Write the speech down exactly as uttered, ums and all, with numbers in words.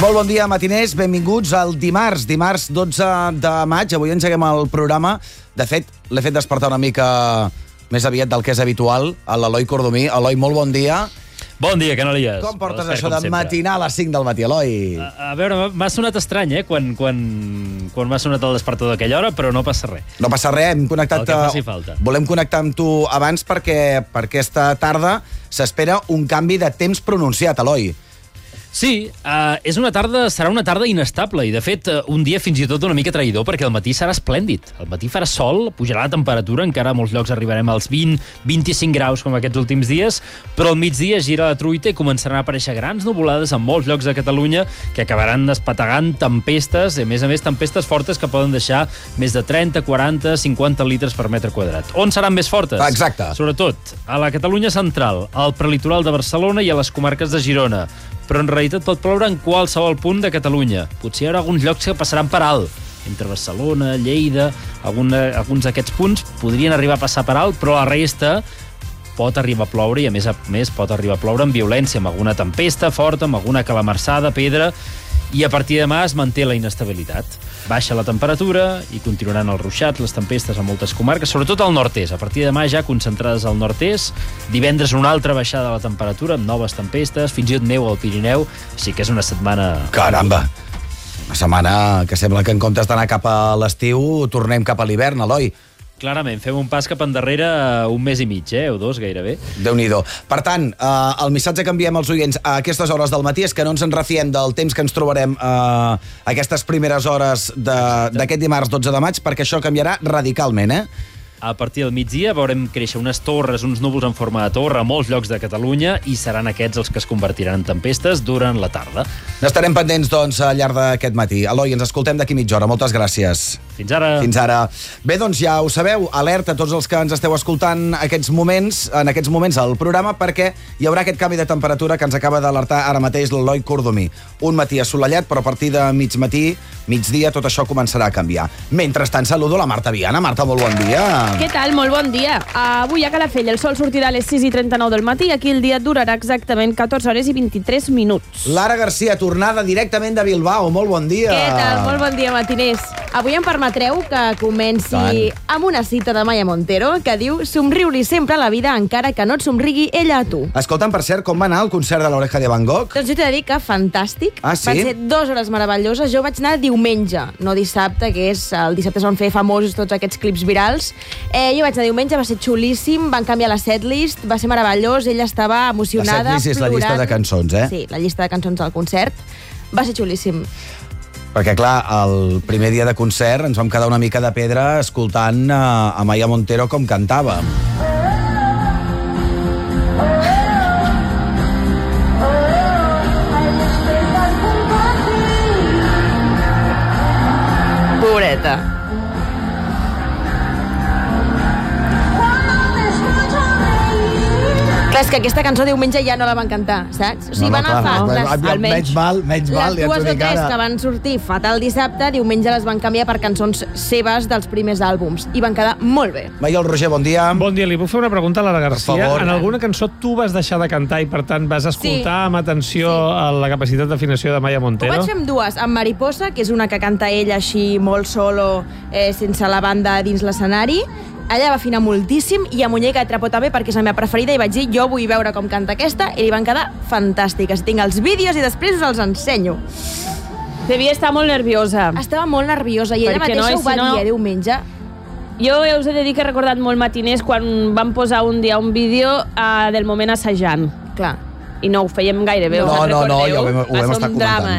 Molt bon dia, matiners. Benvinguts al dimarts, dimarts dotze de maig. Avui engeguem el programa. De fet, l'he fet despertar una mica més aviat del que és habitual, a l'Eloi Cordomí. Eloi, molt bon dia. Bon dia, Canalies. Com portes això de matinar a les cinc del matí, Eloi? A, a veure, m'ha sonat estrany, eh, quan, quan, quan m'ha sonat el despertador d'aquella hora, però no passa res. No passa res, hem connectat... El que faci falta. Volem connectar amb tu abans perquè per aquesta tarda s'espera un canvi de temps pronunciat, Eloi. Sí, uh, és una tarda, serà una tarda inestable i, de fet, uh, un dia fins i tot una mica traïdor perquè el matí serà esplèndid. El matí farà sol, pujarà la temperatura, encara a molts llocs arribarem als vint a vint-i-cinc graus com aquests últims dies, però al migdia gira la truita i començaran a aparèixer grans nuvolades en molts llocs de Catalunya que acabaran despategant tempestes, i a més a més tempestes fortes que poden deixar més de trenta, quaranta, cinquanta litres per metre quadrat. On seran més fortes? Exacte. Sobretot a la Catalunya central, al prelitoral de Barcelona i a les comarques de Girona. Però en realitat pot ploure en qualsevol punt de Catalunya. Potser hi haurà alguns llocs que passaran per alt. Entre Barcelona, Lleida, alguna, alguns d'aquests punts podrien arribar a passar per alt, però la resta pot arribar a ploure i, a més a més, pot arribar a ploure amb violència, amb alguna tempesta forta, amb alguna calamarsada, pedra, i a partir de demà es manté la inestabilitat. Baixa la temperatura i continuaran els ruixats, les tempestes a moltes comarques, sobretot al nord-est. A partir de demà ja concentrades al nord-est. Divendres una altra baixada de la temperatura amb noves tempestes, fins i tot neu al Pirineu. Així que és una setmana... Caramba! Una setmana que sembla que en comptes d'anar cap a l'estiu tornem cap a l'hivern, Eloi. Clarament, fem un pas cap endarrere un mes i mig, eh? O dos, gairebé. Déu-n'hi-do. Per tant, eh, el missatge que enviem als oients a aquestes hores del matí és que no ens en refiem del temps que ens trobarem eh, aquestes primeres hores d'aquest dimarts dotze de maig, perquè això canviarà radicalment, eh? A partir del migdia veurem créixer unes torres, uns núvols en forma de torre a molts llocs de Catalunya i seran aquests els que es convertiran en tempestes durant la tarda. N'estarem pendents, doncs, al llarg d'aquest matí. Eloi, ens escoltem d'aquí mitja hora. Moltes gràcies. Fins ara. Fins ara. Bé, doncs ja ho sabeu, alerta a tots els que ens esteu escoltant aquests moments, en aquests moments al programa, perquè hi haurà aquest canvi de temperatura que ens acaba d'alertar ara mateix l'Eloi Cordomí. Un matí assolellat, però a partir de mig matí, migdia, tot això començarà a canviar. Mentrestant, saludo la Marta Viana. Marta, molt bon dia. Què tal? Molt bon dia. Avui a Calafell el sol sortirà a les sis i trenta-nou del matí i aquí el dia durarà exactament catorze hores i vint-i-tres minuts. Lara Garcia, tornada directament de Bilbao. Molt bon dia. Què tal? Molt bon dia, matiners. Avui em permetreu que comenci Tant. amb una cita de Maya Montero que diu: somriu-li sempre a la vida encara que no et somrigui ella a tu. Escolta'm, per cert, com va anar el concert de l'Oreja de Van Gogh? Doncs jo t'he de dir que fantàstic. Ah, sí? Van ser dues hores meravelloses. Jo vaig anar diumenge, no dissabte, que és... El dissabte es van fer famosos tots aquests clips virals. Eh, jo vaig anar diumenge, va ser xulíssim, van canviar la setlist, va ser meravellós, ella estava emocionada, La setlist és la llista de cançons, eh? Sí, la llista de cançons del concert. Va ser xulíssim. Perquè, clar, el primer dia de concert ens vam quedar una mica de pedra escoltant uh, a Maya Montero com cantava. Pobreta. Clar, és que aquesta cançó diumenge ja no la van cantar, saps? O sigui, No, no, van clar, agafar no, les, no, almenys menys mal, menys mal, les ja t'ho dues o dic tres ara. que van sortir fatal dissabte, diumenge les van canviar per cançons seves dels primers àlbums i van quedar molt bé. Maia, el Roger, bon dia. Bon dia, li puc fer una pregunta a la Garcia? favor. En alguna cançó tu vas deixar de cantar i, per tant, vas escoltar Sí. amb atenció Sí. la capacitat d'afinació de Maya Ho Montero? vaig fer amb dues, amb Mariposa, que és una que canta ella així molt solo, eh, sense la banda dins l'escenari. Ella va afinar moltíssim, i a Muñeca de Trapo també, perquè és la meva preferida, i vaig dir, jo vull veure com canta aquesta, i li van quedar fantàstiques. Tinc els vídeos i després us els ensenyo. Devia estar molt nerviosa. Estava molt nerviosa, i ella Perquè mateixa no, ho va si no- dir, eh, diumenge. Jo us he de dir que he recordat molt matiners quan vam posar un dia un vídeo uh, del moment assajant. Clar. I no ho fèiem gaire bé, No, us en no, no, recordeu? ja ho vam- ho Va vam ser estar un drama, comentant.